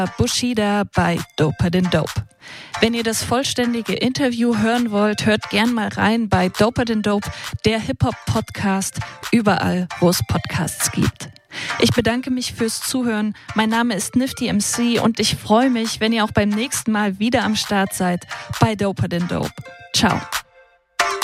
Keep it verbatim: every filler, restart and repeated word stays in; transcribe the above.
Bushido bei Doper than Dope. Wenn ihr das vollständige Interview hören wollt, hört gern mal rein bei Doper than Dope, der Hip-Hop-Podcast, überall, wo es Podcasts gibt. Ich bedanke mich fürs Zuhören. Mein Name ist Nifty M C und ich freue mich, wenn ihr auch beim nächsten Mal wieder am Start seid bei Doper than Dope. Ciao.